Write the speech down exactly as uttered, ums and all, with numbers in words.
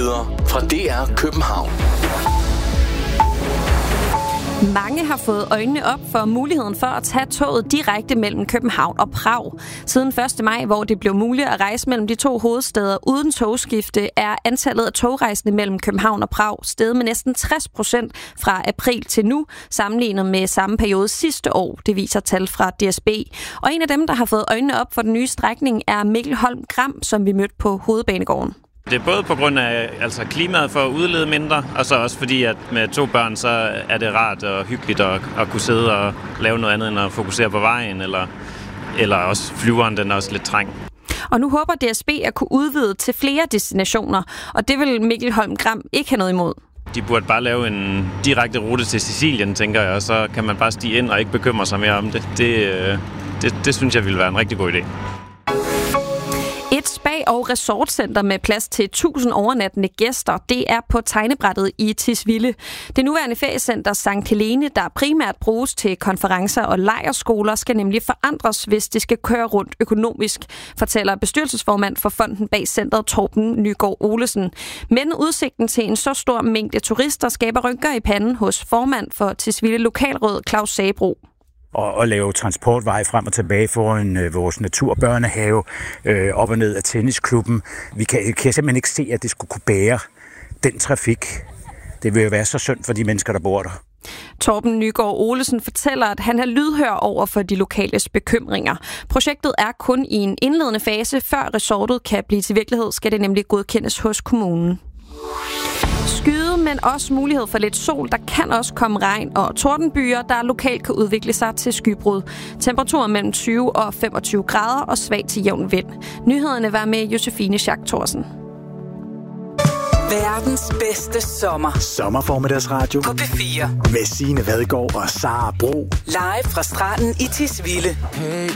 Nyheder fra D R København. Mange har fået øjnene op for muligheden for at tage toget direkte mellem København og Prag. Siden første maj, hvor det blev muligt at rejse mellem de to hovedstæder uden togskifte, er antallet af togrejsende mellem København og Prag steget med næsten tres procent fra april til nu, sammenlignet med samme periode sidste år, det viser tal fra D S B. Og en af dem, der har fået øjnene op for den nye strækning, er Mikkel Holm Gram, som vi mødte på Hovedbanegården. Det er både på grund af altså klimaet for at udlede mindre, og så også fordi, at med to børn, så er det rart og hyggeligt at, at kunne sidde og lave noget andet end at fokusere på vejen, eller, eller også flyveren, den er også lidt træng. Og nu håber D S B at kunne udvide til flere destinationer, og det vil Mikkel Holm Gram ikke have noget imod. De burde bare lave en direkte rute til Sicilien, tænker jeg, og så kan man bare stige ind og ikke bekymre sig mere om det. Det, det, det synes jeg ville være en rigtig god idé. Et spa- og resortcenter med plads til tusind overnattende gæster, det er på tegnebrættet i Tisvilde. Det nuværende feriecenter Sankt Helene, der primært bruges til konferencer og lejrskoler, skal nemlig forandres, hvis det skal køre rundt økonomisk, fortæller bestyrelsesformand for fonden bag centret Torben Nygaard Olesen. Men udsigten til en så stor mængde turister skaber rynker i panden hos formand for Tisvilde Lokalråd Claus Sabro. Og, og lave transportveje frem og tilbage foran øh, vores naturbørnehave, øh, op og ned af tennisklubben. Vi kan, kan simpelthen ikke se, at det skulle kunne bære den trafik. Det vil jo være så synd for de mennesker, der bor der. Torben Nygaard Olesen fortæller, at han er lydhør over for de lokales bekymringer. Projektet er kun i en indledende fase. Før resortet kan blive til virkelighed, skal det nemlig godkendes hos kommunen. Skyde, men også mulighed for lidt sol. Der kan også komme regn og tordenbyer, der lokalt kan udvikle sig til skybrud. Temperaturer mellem tyve og femogtyve grader og svag til jævn vind. Nyhederne var med Josefine Schack Thorsen. Verdens bedste sommer. Sommerformiddagsradio på P fire. Med Signe Vadgaard og Sara Bro. Live fra stranden i Tisvilde. Hey